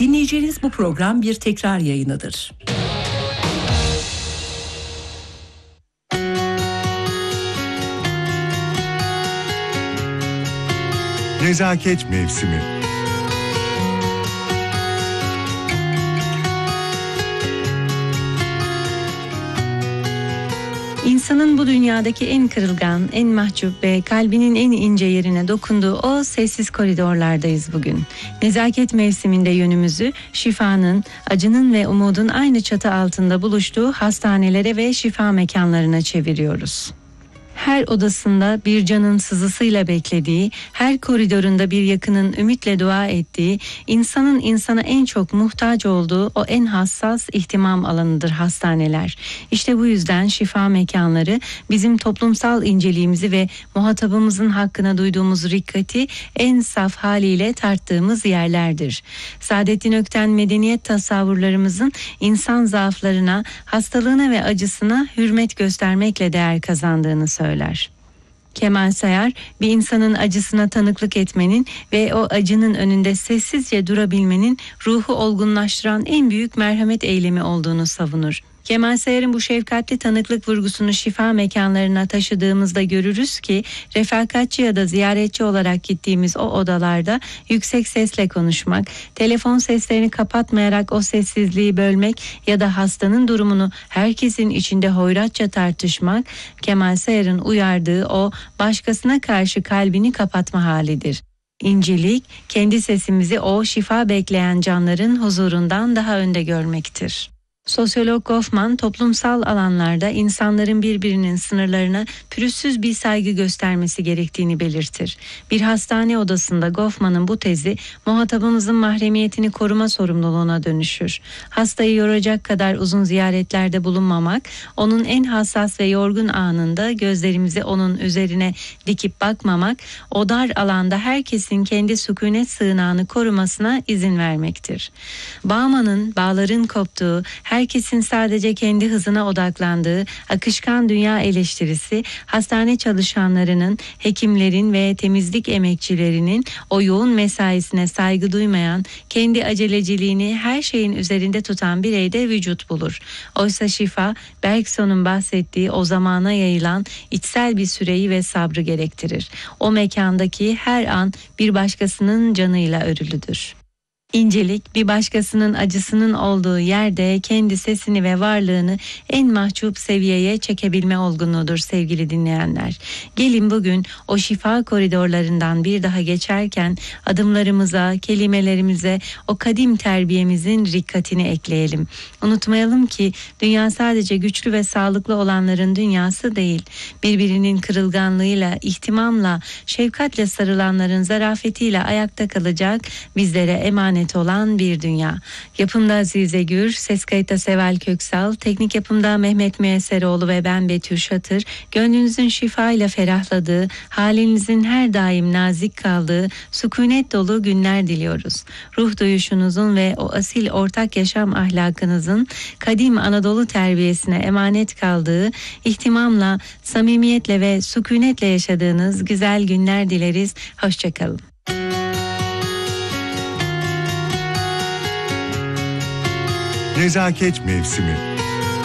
Dinleyeceğiniz bu program bir tekrar yayınıdır. Nezaket Mevsimi. İnsanın bu dünyadaki en kırılgan, en mahcup ve kalbinin en ince yerine dokunduğu o sessiz koridorlardayız bugün. Nezaket mevsiminde yönümüzü şifanın, acının ve umudun aynı çatı altında buluştuğu hastanelere ve şifa mekanlarına çeviriyoruz. Her odasında bir canın sızısıyla beklediği, her koridorunda bir yakının ümitle dua ettiği, insanın insana en çok muhtaç olduğu o en hassas ihtimam alanıdır hastaneler. İşte bu yüzden şifa mekanları bizim toplumsal inceliğimizi ve muhatabımızın hakkına duyduğumuz rikkati en saf haliyle tarttığımız yerlerdir. Saadettin Ökten medeniyet tasavvurlarımızın insan zaaflarına, hastalığına ve acısına hürmet göstermekle değer kazandığını söyler. Kemal Sayar, bir insanın acısına tanıklık etmenin ve o acının önünde sessizce durabilmenin ruhu olgunlaştıran en büyük merhamet eylemi olduğunu savunur. Kemal Sayar'ın bu şefkatli tanıklık vurgusunu şifa mekanlarına taşıdığımızda görürüz ki refakatçi ya da ziyaretçi olarak gittiğimiz o odalarda yüksek sesle konuşmak, telefon seslerini kapatmayarak o sessizliği bölmek ya da hastanın durumunu herkesin içinde hoyratça tartışmak, Kemal Sayar'ın uyardığı o başkasına karşı kalbini kapatma halidir. İncelik, kendi sesimizi o şifa bekleyen canların huzurundan daha önde görmektir. Sosyolog Goffman, toplumsal alanlarda insanların birbirinin sınırlarına pürüzsüz bir saygı göstermesi gerektiğini belirtir. Bir hastane odasında Goffman'ın bu tezi, muhatabımızın mahremiyetini koruma sorumluluğuna dönüşür. Hastayı yoracak kadar uzun ziyaretlerde bulunmamak, onun en hassas ve yorgun anında gözlerimizi onun üzerine dikip bakmamak, o dar alanda herkesin kendi sükunet sığınağını korumasına izin vermektir. Bauman'ın bağların koptuğu, herkesin sadece kendi hızına odaklandığı akışkan dünya eleştirisi, hastane çalışanlarının, hekimlerin ve temizlik emekçilerinin o yoğun mesaisine saygı duymayan, kendi aceleciliğini her şeyin üzerinde tutan bireyde vücut bulur. Oysa şifa, Bergson'un bahsettiği o zamana yayılan içsel bir süreyi ve sabrı gerektirir. O mekandaki her an bir başkasının canıyla örülüdür. İncelik, bir başkasının acısının olduğu yerde kendi sesini ve varlığını en mahcup seviyeye çekebilme olgunluğudur sevgili dinleyenler. Gelin bugün o şifa koridorlarından bir daha geçerken adımlarımıza, kelimelerimize o kadim terbiyemizin rikkatini ekleyelim. Unutmayalım ki dünya sadece güçlü ve sağlıklı olanların dünyası değil. Birbirinin kırılganlığıyla, ihtimamla, şefkatle sarılanların zarafetiyle ayakta kalacak, bizlere emanet olan bir dünya. Yapımda Azize Gür, ses kayıtta Seval Köksal, teknik yapımda Mehmet Müesseroğlu ve ben Betül Şatır. Gönlünüzün şifayla ferahladığı, halinizin her daim nazik kaldığı, sükunet dolu günler diliyoruz. Ruh duyuşunuzun ve o asil ortak yaşam ahlakınızın kadim Anadolu terbiyesine emanet kaldığı, ihtimamla, samimiyetle ve sükunetle yaşadığınız güzel günler dileriz. Hoşçakalın. Nezaket Mevsimi.